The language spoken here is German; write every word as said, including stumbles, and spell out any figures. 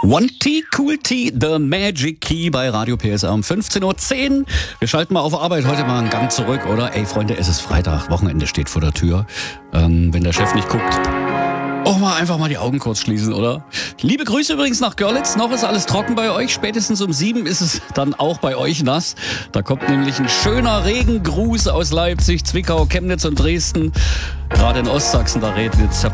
One T, Cool T, The Magic Key bei Radio P S R um fünfzehn Uhr zehn. Wir schalten mal auf Arbeit heute mal einen Gang zurück, oder? Ey, Freunde, es ist Freitag, Wochenende steht vor der Tür. Ähm, wenn der Chef nicht guckt, auch mal einfach mal die Augen kurz schließen, oder? Liebe Grüße übrigens nach Görlitz. Noch ist alles trocken bei euch. Spätestens um sieben ist es dann auch bei euch nass. Da kommt nämlich ein schöner Regengruß aus Leipzig, Zwickau, Chemnitz und Dresden. Gerade in Ostsachsen, da regnet es